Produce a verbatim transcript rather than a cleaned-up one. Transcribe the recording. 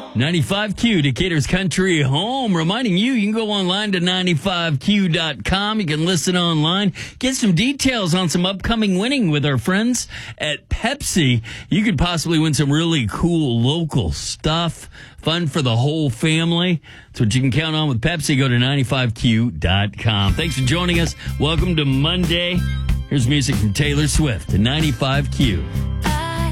ninety-five Q, Decatur's country home. Reminding you, you can go online to ninety-five Q dot com. You can listen online. Get some details on some upcoming winning with our friends at Pepsi. You could possibly win some really cool local stuff. Fun for the whole family. That's what you can count on with Pepsi. Go to ninety-five Q dot com. Thanks for joining us. Welcome to Monday. Here's music from Taylor Swift to ninety-five Q.